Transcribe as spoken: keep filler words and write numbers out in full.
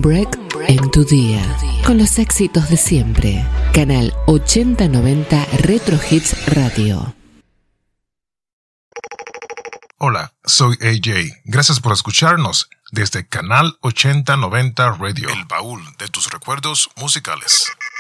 break en tu día. Con los éxitos de siempre. Canal ochenta noventa Retro Hits Radio. Hola, soy A J. Gracias por escucharnos desde Canal ochenta noventa Radio. El baúl de tus recuerdos musicales.